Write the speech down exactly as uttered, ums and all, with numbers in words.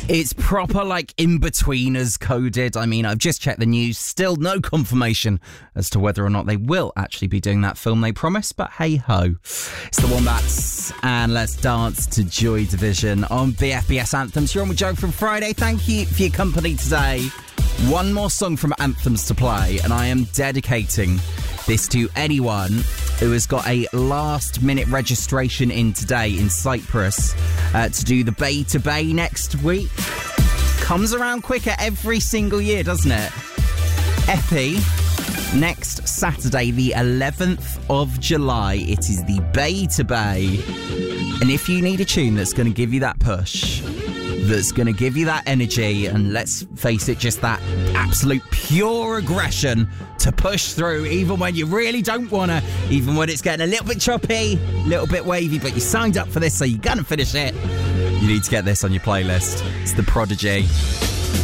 It's proper, like, in-betweeners coded. I mean, I've just checked the news. Still no confirmation as to whether or not they will actually be doing that film they promised. But hey-ho. It's the Wombats. And let's dance to Joy Division on B F B S Anthems. You're on with Joe from Friday. Thank you for your company today. One more song from Anthems to play. And I am dedicating this to anyone who has got a last-minute registration in today in Cyprus uh, to do the Bay to Bay next week. Comes around quicker every single year, doesn't it? Epi, next Saturday, the eleventh of July. It is the Bay to Bay. And if you need a tune that's going to give you that push, that's going to give you that energy, and let's face it, just that absolute pure aggression to push through, even when you really don't want to, even when it's getting a little bit choppy, a little bit wavy, but you signed up for this, so you're going to finish it. You need to get this on your playlist. It's The Prodigy.